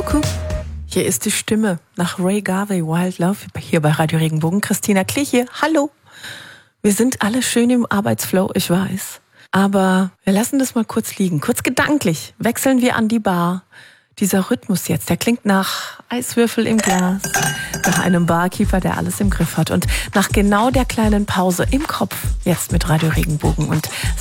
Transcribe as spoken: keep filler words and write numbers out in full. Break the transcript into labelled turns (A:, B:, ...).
A: Cuckoo. Hier ist die Stimme nach Ray Garvey, Wild Love, hier bei Radio Regenbogen. Christina Klich hier, hallo. Wir sind alle schön im Arbeitsflow, ich weiß. Aber wir lassen das mal kurz liegen. Kurz gedanklich wechseln wir an die Bar. Dieser Rhythmus jetzt, der klingt nach Eiswürfel im Glas, nach einem Barkeeper, der alles im Griff hat und nach genau der kleinen Pause im Kopf, jetzt mit Radio Regenbogen. Und